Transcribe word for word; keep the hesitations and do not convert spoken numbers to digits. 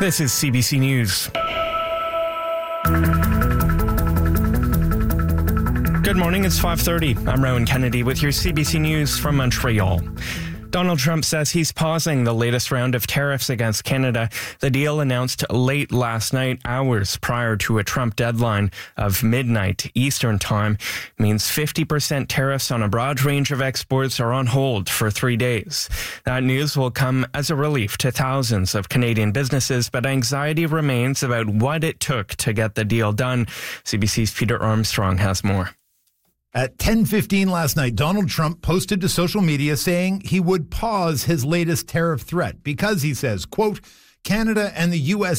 This is C B C News. Good morning, it's five thirty. I'm Rowan Kennedy with your C B C News from Montreal. Donald Trump says he's pausing the latest round of tariffs against Canada. The deal announced late last night, hours prior to a Trump deadline of midnight Eastern Time, means fifty percent tariffs on a broad range of exports are on hold for three days. That news will come as a relief to thousands of Canadian businesses, but anxiety remains about what it took to get the deal done. C B C's Peter Armstrong has more. At ten fifteen last night, Donald Trump posted to social media saying he would pause his latest tariff threat because, he says, quote, Canada and the U S